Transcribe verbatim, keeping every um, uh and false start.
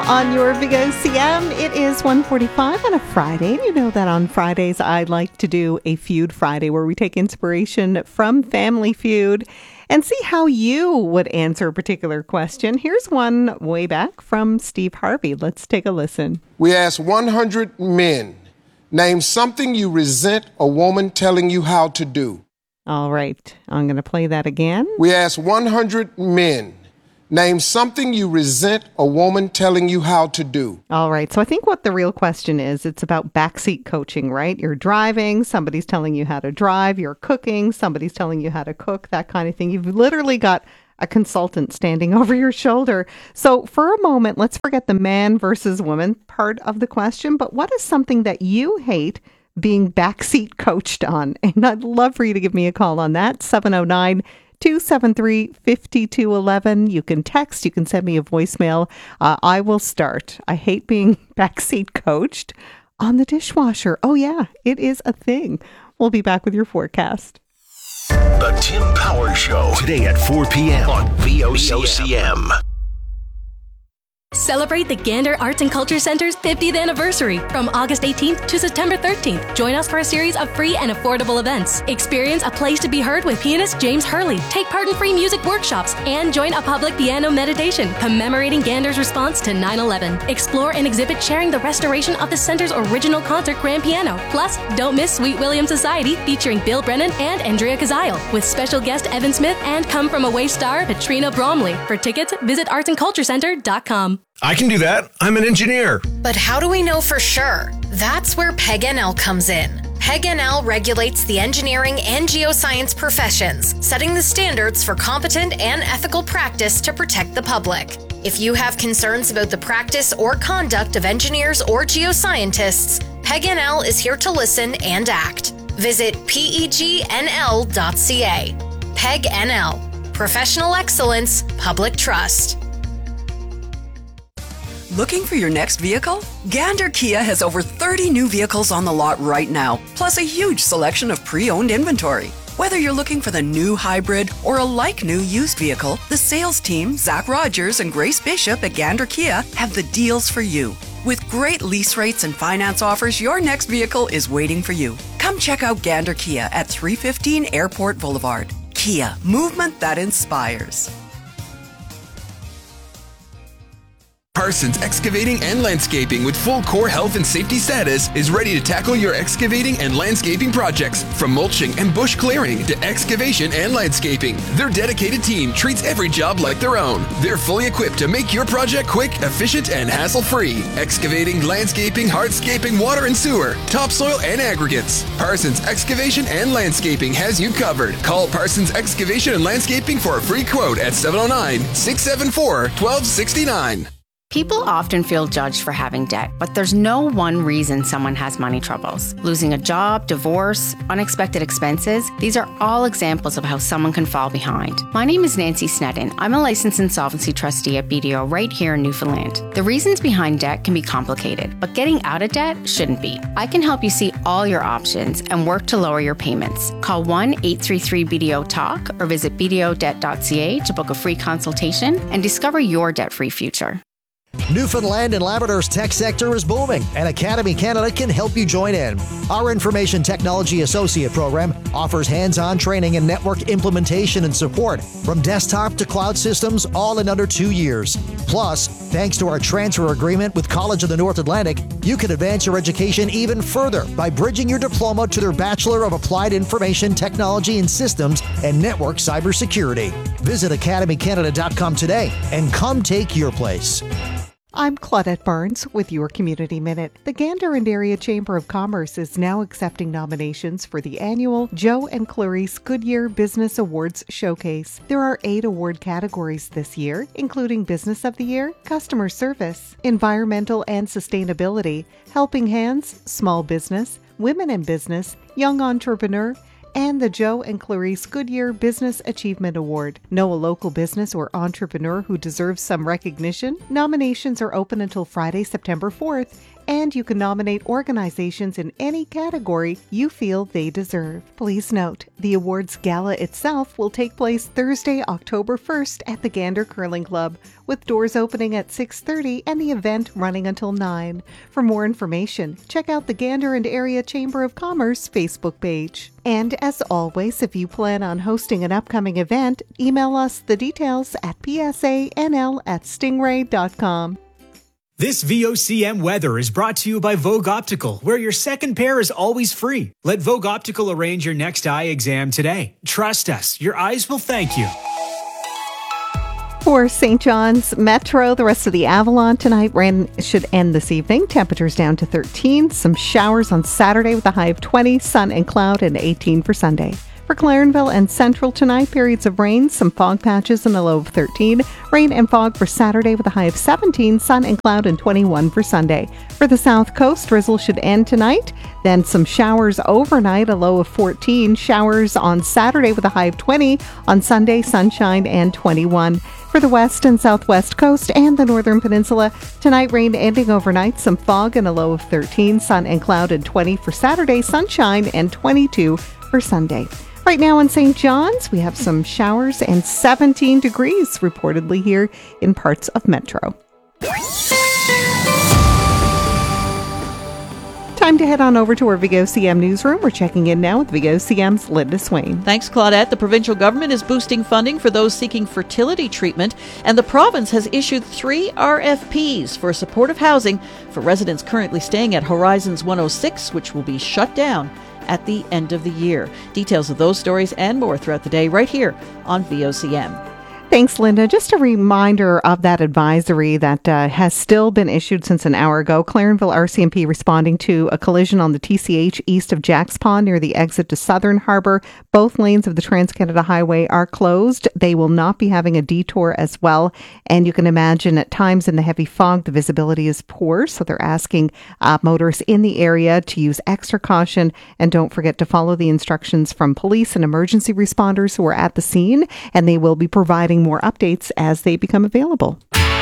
on your Big O C M. It is one forty-five on a Friday. You know that on Fridays I like to do a Feud Friday where we take inspiration from Family Feud and see how you would answer a particular question. Here's one way back from Steve Harvey. Let's take a listen. We asked one hundred men, name something you resent a woman telling you how to do. All right, I'm going to play that again. We asked one hundred men, name something you resent a woman telling you how to do. All right. So I think what the real question is, it's about backseat coaching, right? You're driving, somebody's telling you how to drive, you're cooking, somebody's telling you how to cook, that kind of thing. You've literally got a consultant standing over your shoulder. So for a moment, let's forget the man versus woman part of the question. But what is something that you hate being backseat coached on? And I'd love for you to give me a call on that. seven oh nine, two seven three, five two one one. You can text, you can send me a voicemail. Uh, I will start. I hate being backseat coached on the dishwasher. Oh yeah, it is a thing. We'll be back with your forecast. The Tim Power Show, today at four p.m. on V O C M. Celebrate the Gander Arts and Culture Center's fiftieth anniversary from August eighteenth to September thirteenth. Join us for a series of free and affordable events. Experience a place to be heard with pianist James Hurley. Take part in free music workshops and join a public piano meditation commemorating Gander's response to nine eleven. Explore and exhibit sharing the restoration of the center's original concert grand piano. Plus, don't miss Sweet William Society featuring Bill Brennan and Andrea Kazile with special guest Evan Smith and Come From Away star Katrina Bromley. For tickets, visit arts and culture center dot com. I can do that. I'm an engineer. But how do we know for sure? That's where P E G N L comes in. P E G N L regulates the engineering and geoscience professions, setting the standards for competent and ethical practice to protect the public. If you have concerns about the practice or conduct of engineers or geoscientists, P E G N L is here to listen and act. Visit P E G N L dot C A. P E G N L. Professional excellence, public trust. Looking for your next vehicle? Gander Kia has over thirty new vehicles on the lot right now, plus a huge selection of pre-owned inventory. Whether you're looking for the new hybrid or a like-new used vehicle, the sales team, Zach Rogers and Grace Bishop at Gander Kia, have the deals for you. With great lease rates and finance offers, your next vehicle is waiting for you. Come check out Gander Kia at three fifteen Airport Boulevard. Kia, movement that inspires. Parsons Excavating and Landscaping with full core health and safety status is ready to tackle your excavating and landscaping projects. From mulching and bush clearing to excavation and landscaping, their dedicated team treats every job like their own. They're fully equipped to make your project quick, efficient, and hassle-free. Excavating, landscaping, hardscaping, water and sewer, topsoil and aggregates. Parsons Excavation and Landscaping has you covered. Call Parsons Excavation and Landscaping for a free quote at seven oh nine, six seven four, one two six nine. People often feel judged for having debt, but there's no one reason someone has money troubles. Losing a job, divorce, unexpected expenses, these are all examples of how someone can fall behind. My name is Nancy Sneddon. I'm a licensed insolvency trustee at B D O right here in Newfoundland. The reasons behind debt can be complicated, but getting out of debt shouldn't be. I can help you see all your options and work to lower your payments. Call one eight three three B D O talk or visit b d o debt dot c a to book a free consultation and discover your debt-free future. Newfoundland and Labrador's tech sector is booming, and Academy Canada can help you join in. Our Information Technology Associate program offers hands-on training and network implementation and support from desktop to cloud systems, all in under two years. Plus, thanks to our transfer agreement with College of the North Atlantic, you can advance your education even further by bridging your diploma to their Bachelor of Applied Information Technology and Systems and Network Cybersecurity. Visit academy canada dot com today and come take your place. I'm Claudette Barnes with your Community Minute. The Gander and Area Chamber of Commerce is now accepting nominations for the annual Joe and Clarice Goodyear Business Awards Showcase. There are eight award categories this year, including Business of the Year, Customer Service, Environmental and Sustainability, Helping Hands, Small Business, Women in Business, Young Entrepreneur, and the Joe and Clarice Goodyear Business Achievement Award. Know a local business or entrepreneur who deserves some recognition? Nominations are open until Friday, September fourth, and you can nominate organizations in any category you feel they deserve. Please note, the awards gala itself will take place Thursday, October first at the Gander Curling Club, with doors opening at six thirty and the event running until nine. For more information, check out the Gander and Area Chamber of Commerce Facebook page. And as always, if you plan on hosting an upcoming event, email us the details at p s a n l at stingray dot com. This V O C M weather is brought to you by Vogue Optical, where your second pair is always free. Let Vogue Optical arrange your next eye exam today. Trust us, your eyes will thank you. For Saint John's Metro, the rest of the Avalon tonight, rain should end this evening. Temperatures down to thirteen. Some showers on Saturday with a high of twenty. Sun and cloud and eighteen for Sunday. For Clarenville and Central tonight, periods of rain, some fog patches and a low of thirteen. Rain and fog for Saturday with a high of seventeen. Sun and cloud and twenty-one for Sunday. For the South Coast, drizzle should end tonight. Then some showers overnight, a low of fourteen. Showers on Saturday with a high of twenty. On Sunday, sunshine and twenty-one. For the west and southwest coast and the northern peninsula, tonight rain ending overnight, some fog and a low of thirteen. Sun and cloud and twenty for Saturday, sunshine and twenty-two for Sunday. Right now in Saint John's, we have some showers and seventeen degrees reportedly here in parts of Metro. Time to head on over to our V O C M newsroom. We're checking in now with V O C M's Linda Swain. Thanks, Claudette. The provincial government is boosting funding for those seeking fertility treatment, and the province has issued three R F Ps for supportive housing for residents currently staying at Horizons one oh six, which will be shut down at the end of the year. Details of those stories and more throughout the day right here on V O C M. Thanks, Linda. Just a reminder of that advisory that uh, has still been issued since an hour ago. Clarenville R C M P responding to a collision on the T C H east of Jacks Pond near the exit to Southern Harbour. Both lanes of the Trans-Canada Highway are closed. They will not be having a detour as well. And you can imagine at times in the heavy fog, the visibility is poor. So they're asking uh, motorists in the area to use extra caution. And don't forget to follow the instructions from police and emergency responders who are at the scene. And they will be providing more updates as they become available.